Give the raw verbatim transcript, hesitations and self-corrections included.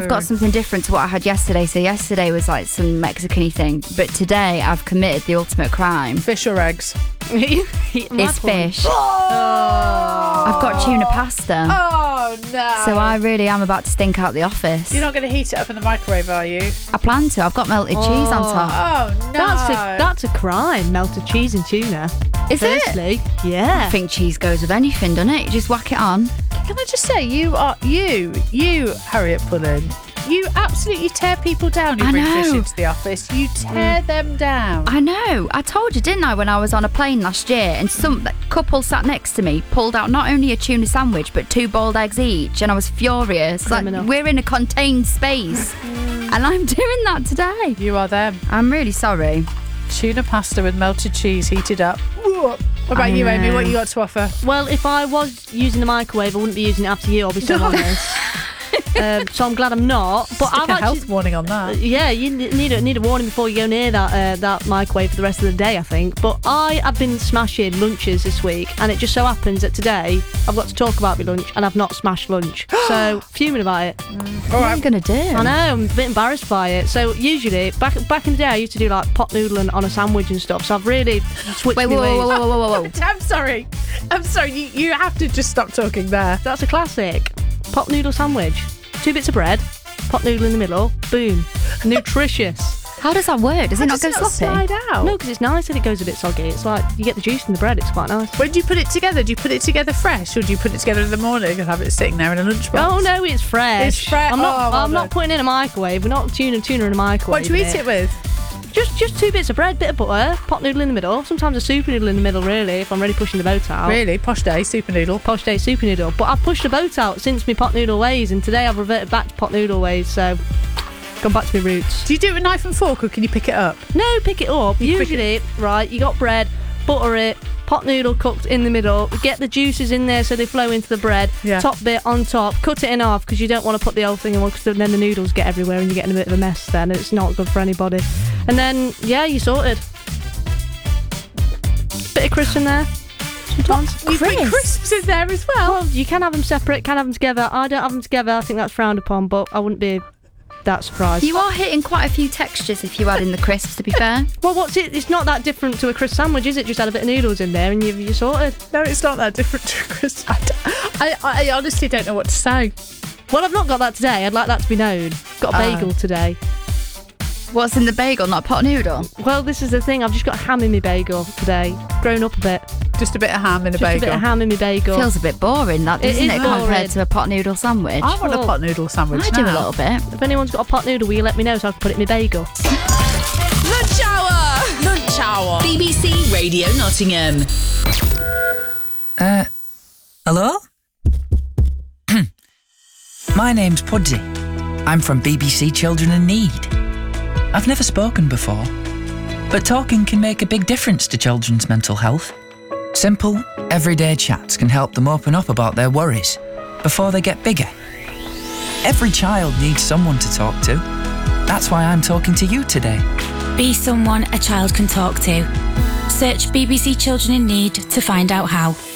I've got something different to what I had yesterday. So yesterday was like some Mexican-y thing, but today I've committed the ultimate crime. Fish or eggs? It's fish. Oh. I've got tuna pasta. Oh, no. So I really am about to stink out the office. You're not going to heat it up in the microwave, are you? I plan to. I've got melted cheese on top. Oh, no. That's a, that's a crime, melted cheese and tuna. Is it? Firstly, yeah. I think cheese goes with anything, doesn't it? You just whack it on. Can I just say, you are, you, you, Harriet Pullen, you absolutely tear people down who I bring know. fish into the office. You tear them down. I know. I told you, didn't I, when I was on a plane last year and some couple sat next to me pulled out not only a tuna sandwich but two boiled eggs each, and I was furious. Like, Criminal. we're in a contained space and I'm doing that today. You are them. I'm really sorry. Tuna pasta with melted cheese heated up. What about I you, Amy? know. What you got to offer? Well, if I was using the microwave, I wouldn't be using it after you, I'll be so honest. um, so I'm glad I'm not. But Stick I've a actually, health warning on that. yeah, you need a, need a warning before you go near that uh, that microwave for the rest of the day, I think. But I have been smashing lunches this week, and it just so happens that today I've got to talk about my lunch, and I've not smashed lunch. So fuming about it. What are you going to do? I know, I'm a bit embarrassed by it. So usually, back back in the day, I used to do like pot noodling on a sandwich and stuff. So I've really switched Wait, my whoa, ways. whoa, whoa, whoa, whoa, whoa. I'm sorry. I'm sorry. You, you have to just stop talking there. That's a classic. Pot noodle sandwich. Two bits of bread, pot noodle in the middle, boom. Nutritious. How does that work? Does it not Does go it not sloppy? slide out? No, because it's nice that it goes a bit soggy. It's like you get the juice in the bread. It's quite nice. When do you put it together? Do you put it together fresh, or do you put it together in the morning and have it sitting there in a lunchbox? Oh no, it's fresh. It's fresh. I'm not. Oh, well I'm not done. putting it in a microwave. We're not tuna tuna in a microwave. What do you eat it with? Just just two bits of bread, bit of butter, pot noodle in the middle. Sometimes a super noodle in the middle, really, if I'm really pushing the boat out. Really? Posh day, super noodle. Posh day super noodle. But I've pushed the boat out since my pot noodle ways, and today I've reverted back to pot noodle ways. So gone back to my roots. Do you do it with knife and fork, or can you pick it up? No, pick it up. You pick Usually, right, you got bread, butter it, pot noodle cooked in the middle, get the juices in there so they flow into the bread, Yeah. top bit on top, cut it in half because you don't want to put the whole thing in one because then the noodles get everywhere and you're getting a bit of a mess then, and it's not good for anybody. And then, yeah, you're sorted. Bit of crisps in there. Sometimes. You put Crisps? crisps in there as well. Well, you can have them separate, can have them together. I don't have them together. I think that's frowned upon, but I wouldn't be that surprised. You are hitting quite a few textures if you add in the crisps, to be fair. Well, what's it? It's not that different to a crisp sandwich, is it? Just add a bit of noodles in there and you've, you're sorted. No, it's not that different to a crisp. I, don't- I, I honestly don't know what to say. Well, I've not got that today. I'd like that to be known. Got a Ah. bagel today. What's in the bagel, not pot noodle? Well, this is the thing. I've just got ham in my bagel today. Grown up a bit. Just a bit of ham in a Just bagel. a bit of ham in my bagel. Feels a bit boring, that, It doesn't is it, boring. compared to a pot noodle sandwich? I want a Well, pot noodle sandwich I do a now. little bit. If anyone's got a pot noodle, will you let me know so I can put it in my bagel? Lunch Hour! Lunch Hour! B B C Radio Nottingham. Uh, hello? My name's Pudsey. I'm from B B C Children in Need. I've never spoken before, but talking can make a big difference to children's mental health. Simple, everyday chats can help them open up about their worries before they get bigger. Every child needs someone to talk to. That's why I'm talking to you today. Be someone a child can talk to. Search B B C Children in Need to find out how.